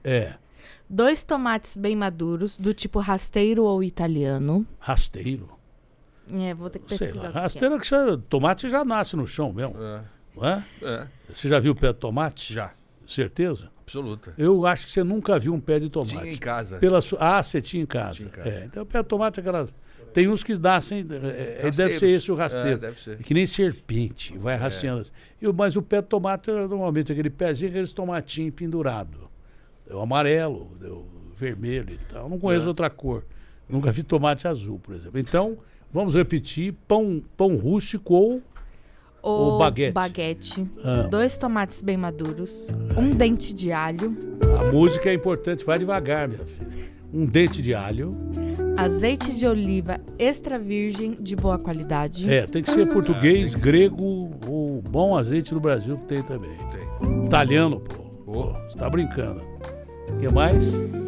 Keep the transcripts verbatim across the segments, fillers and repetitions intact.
É. Dois tomates bem maduros, do tipo rasteiro ou italiano. Rasteiro? É, vou ter que Sei pesquisar. lá. o que Rasteiro é que você, tomate já nasce no chão mesmo. É. Não é? É. Você já viu o pé de tomate? Já. Certeza? Absoluta. Eu acho que você nunca viu um pé de tomate. Tinha em casa. Pela su... Ah, você tinha em casa. Tinha em casa. É, então o pé de tomate é aquelas... Tem uns que nascem... É, deve Rasteiros. ser esse o rasteiro. É, deve ser. Que nem serpente, vai rasteando. assim. E o- mas o pé de tomate, é normalmente, aquele pezinho, aqueles tomatinhos pendurados. É o amarelo, é o vermelho e tal. Eu não conheço É. outra cor. Nunca vi tomate azul, por exemplo. Então, vamos repetir. Pão, pão rústico ou... Ou O baguete. baguete. Ah. Dois tomates bem maduros. Um dente de alho. A música é importante, vai devagar, minha filha. Um dente de alho. Azeite de oliva extra virgem de boa qualidade. É, tem que ser português, tem que ser. grego ou bom azeite no Brasil, que tem também. Tem. Italiano, pô. Pô, você tá brincando. O que mais?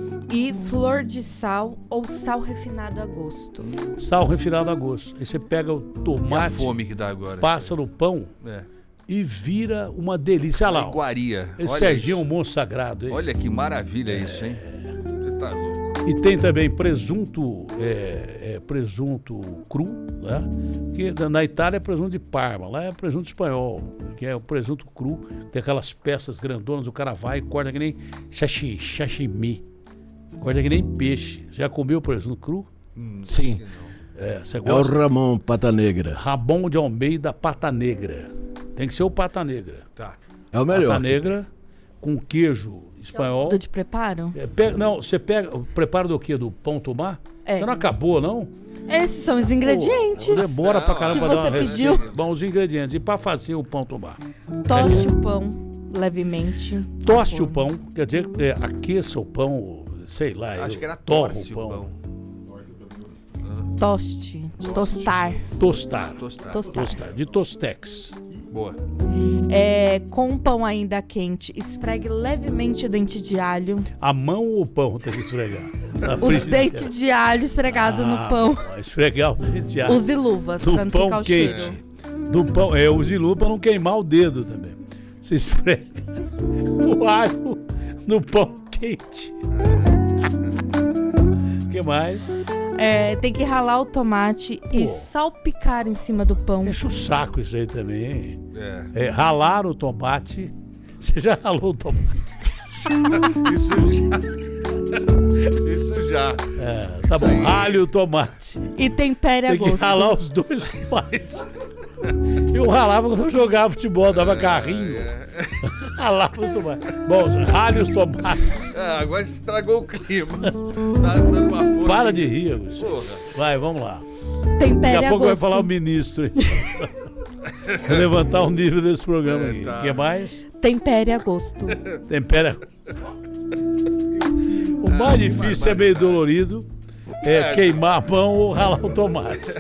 E flor de sal ou sal refinado a gosto. Sal refinado a gosto. Aí você pega o E a tomate, fome que dá agora. passa no pão É. e vira uma delícia. Olha lá, ó. Iguaria. Esse Olha Serginho é um isso. monstro sagrado, hein? Olha que maravilha isso, hein? Você tá louco. E tem também presunto, é, é, presunto cru, né? Que na- na Itália é presunto de Parma, lá é presunto espanhol, que é o presunto cru, tem aquelas peças grandonas, o cara vai e corta que nem sashi, sashimi, corta que nem peixe. Já comeu presunto cru? Hum, Sim. É, você É o gosta? Ramon Pata Negra. Rabão de Almeida Pata Negra. Tem que ser o Pata Negra. Tá. É o melhor. Pata Negra com queijo espanhol. Do de preparo? É, pega- não, você pega o preparo do quê? Do pão tomar? É. Você não acabou, não? Esses são os ingredientes. Pô, demora pra Não, caramba que pra dar uma você receita. pediu. Bom, os ingredientes. E pra fazer o pão tomar? Toste o pão levemente. Toste o pão, quer dizer, é, aqueça o pão, sei lá. Acho eu que era torro torce o pão. Toste. Tostar. Tostar. Tostar. Tostar. Tostar. De Tostex. Boa. É, com o pão ainda quente, esfregue levemente o dente de alho. A mão ou o pão tem que esfregar? Na O frigideira. dente de alho esfregado Ah, no pão. bom, esfregar o dente de alho. Use luvas No pra não pão ficar o quente. cheiro. No pão, é, use luva pra não queimar o dedo também. Você esfrega o alho no pão quente. O que mais? É, tem que ralar o tomate e Pô. salpicar em cima do pão. Enche o saco isso aí também, hein? É. É, ralar o tomate. Você já ralou o tomate? Isso já. Isso já. É, tá bom. Rale o tomate. E tempere a Tem que gosto. ralar os dois tomates. Eu ralava quando eu jogava futebol, dava carrinho. Ralava os tomates. Bom, rale os tomates. Ah, agora estragou o clima. Tá dando uma fome. Para de rir, Augusto. Porra. Vai, vamos lá. Tempere Daqui a a pouco vai gosto. falar o ministro, hein? Vou levantar o nível desse programa É, aqui. O tá. que mais? Tempere a gosto. Tempera. O mais difícil é meio dolorido. É É. queimar a mão ou ralar o tomate.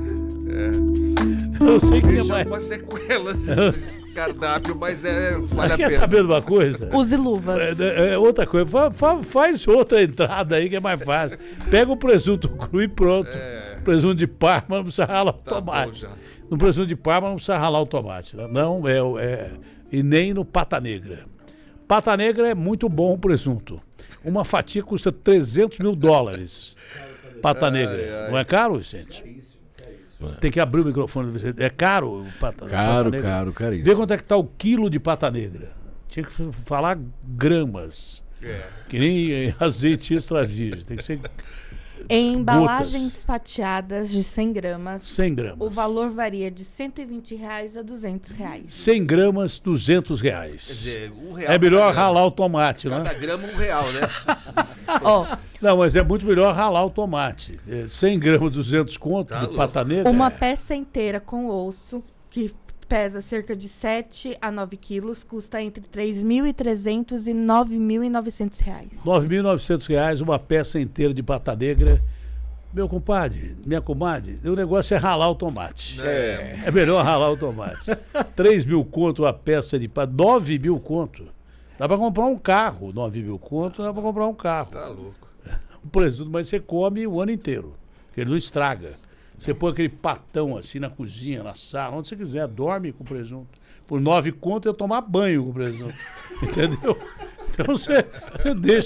Eu não sei o que é Deixa mais. algumas sequelas desse cardápio, mas é, vale a Quer pena. saber de uma coisa? Use luvas. É, é outra coisa. Fa- fa- faz outra entrada aí que é mais fácil. Pega o presunto cru e pronto. Presunto de Parma não precisa ralar o É. Tá bom tomate. já. No presunto de Parma não precisa ralar o tomate. Né? Não, é, o- é. E nem no Pata Negra. Pata Negra é muito bom o presunto. Uma fatia custa trezentos mil dólares. Pata Negra. Não é caro, Vicente? Tem que abrir o microfone do Vicente. É caro o Pata, pata Caro, Negra? caro, Vê caríssimo. quanto é que tá o quilo de Pata Negra. Tinha que f- falar gramas. É. Que nem eh, azeite extra virgem. Tem que ser Em embalagens fatiadas de cem gramas, cem gramas. o valor varia de cento e vinte reais a duzentos reais. cem gramas, duzentos reais. Quer dizer, um real. É melhor cada grama. ralar o tomate, né? Cada grama um real, né? Ó, Não, mas é muito melhor ralar o tomate. É, cem gramas, duzentos conto Tá de louco. Pata Negra. uma é. peça inteira com osso, que pesa cerca de sete a nove quilos, custa entre três mil e trezentos e nove mil e novecentos reais. nove mil e novecentos reais, uma peça inteira de Pata Negra. Meu compadre, minha comadre, o negócio é ralar o tomate. É. É melhor ralar o tomate. três mil conto a peça de pata. nove mil conto. Dá pra comprar um carro. nove mil conto, dá pra comprar um carro. Tá louco. O presunto, mas você come o ano inteiro. Porque ele não estraga. Você põe aquele patão assim na cozinha, na sala, onde você quiser, dorme com presunto. Por nove conto eu tomar banho com presunto. Entendeu? Então você deixa.